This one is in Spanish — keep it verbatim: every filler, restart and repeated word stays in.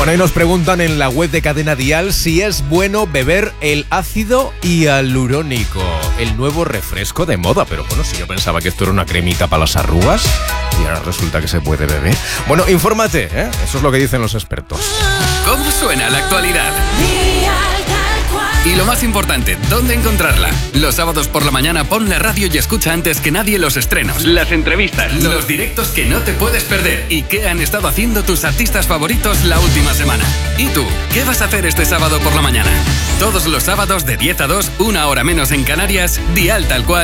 Bueno, ahí nos preguntan en la web de Cadena Dial si es bueno beber el ácido hialurónico, el nuevo refresco de moda. Pero bueno, si yo pensaba que esto era una cremita para las arrugas y ahora resulta que se puede beber. Bueno, infórmate, ¿eh? Eso es lo que dicen los expertos. ¿Cómo suena la actualidad? Y lo más importante, ¿dónde encontrarla? Los sábados por la mañana pon la radio y escucha antes que nadie los estrenos, las entrevistas, los directos que no te puedes perder y qué han estado haciendo tus artistas favoritos la última semana. ¿Y tú? ¿Qué vas a hacer este sábado por la mañana? Todos los sábados de diez a dos, una hora menos en Canarias, Dial Tal Cual.